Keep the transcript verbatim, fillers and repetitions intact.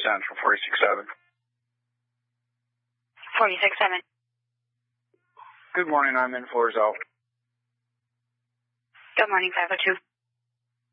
Central, forty-six seven. forty-six seven. Good morning, I'm in Floresville. Good morning, five oh two.